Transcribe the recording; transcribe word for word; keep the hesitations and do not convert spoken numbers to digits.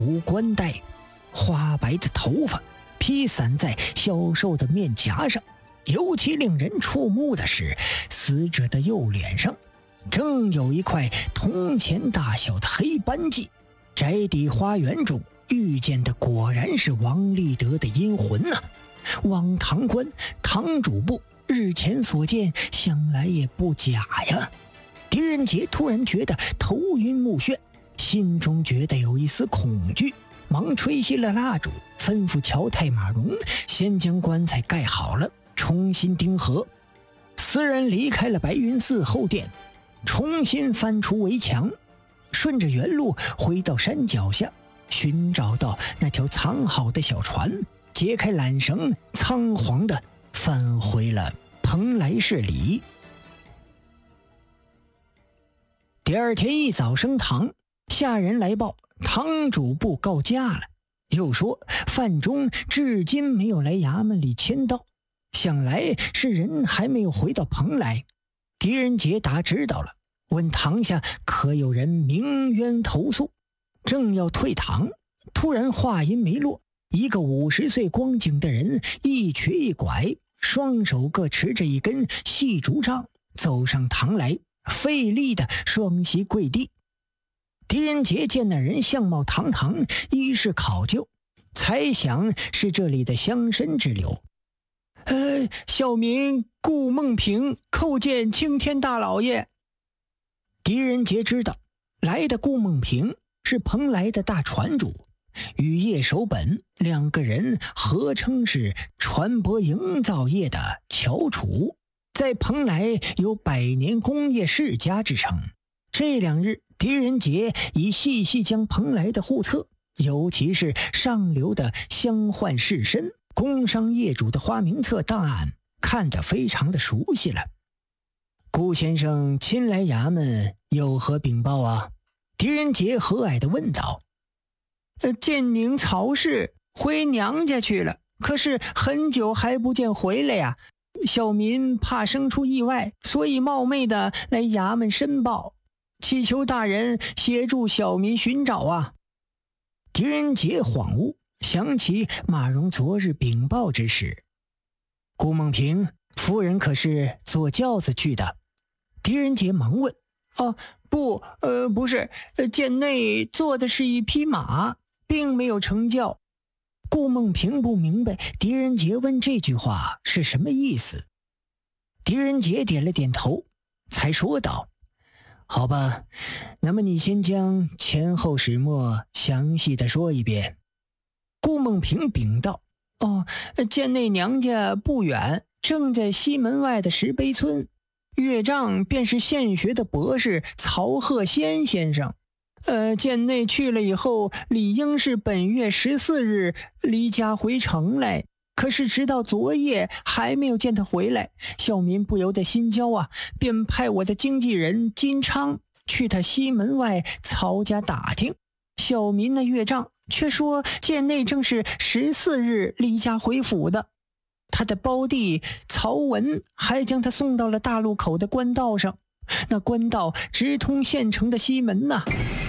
无冠带，花白的头发披散在消瘦的面颊上。尤其令人触目的是，死者的右脸上正有一块铜钱大小的黑斑迹。宅邸花园中遇见的果然是王立德的阴魂呐、啊！汪堂官、堂主簿日前所见，想来也不假呀。狄仁杰突然觉得头晕目眩，心中觉得有一丝恐惧，忙吹熄了蜡烛，吩咐乔太马荣先将棺材盖好了，重新钉合。四人离开了白云寺后殿，重新翻出围墙，顺着原路回到山脚下，寻找到那条藏好的小船，解开缆绳，仓皇地返回了蓬莱市里。第二天一早升堂，下人来报堂主簿告假了，又说范中至今没有来衙门里签到，想来是人还没有回到蓬莱。狄仁杰答知道了，问堂下可有人鸣冤投诉。正要退堂，突然话音没落，一个五十岁光景的人一瘸一拐，双手各持着一根细竹杖，走上堂来，费力的双膝跪地。狄仁杰见那人相貌堂堂，衣饰考究，猜想是这里的乡绅之流。呃，小民顾梦平叩见青天大老爷。狄仁杰知道来的顾梦平是蓬莱的大船主，与叶守本两个人合称是船舶营造业的翘楚，在蓬莱有百年工业世家之称。这两日狄仁杰已细细将蓬莱的户册，尤其是上流的乡宦士绅、工商业主的花名册档案看得非常的熟悉了。顾先生亲来衙门有何禀报啊？狄仁杰和蔼地问道。呃，建宁曹氏回娘家去了，可是很久还不见回来呀、啊。小民怕生出意外，所以冒昧的来衙门申报，祈求大人协助小民寻找啊。狄仁杰恍悟，想起马荣昨日禀报之事。顾梦平夫人可是坐轿子去的？狄仁杰忙问。哦，不，呃，不是，呃，殿内坐的是一匹马，并没有乘轿。顾梦平不明白狄仁杰问这句话是什么意思。狄仁杰点了点头，才说道：好吧，那么你先将前后始末详细的说一遍。顾梦平禀道：哦，殿内娘家不远，正在西门外的石碑村，岳丈便是现学的博士曹鹤仙先生。呃，殿内去了以后，理应是本月十四日离家回城来，可是直到昨夜还没有见他回来，小民不由得心焦啊，便派我的经纪人金昌去他西门外曹家打听。小民的岳丈却说殿内正是十四日离家回府的，他的胞弟曹文还将他送到了大路口的官道上，那官道直通县城的西门呐、啊。